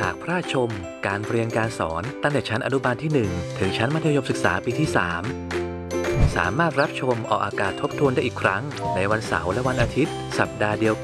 ากพระราชชมการเรียนการสอนตั้งแต่ชั้นอนุบาลที่ 1 ถึงชั้นมัธยมศึกษาปีที่ 3 สามารถรับชมออกอากาศทบทวนได้อีกครั้งในวันเสาร์และวันอาทิตย์สัปดาห์เดียว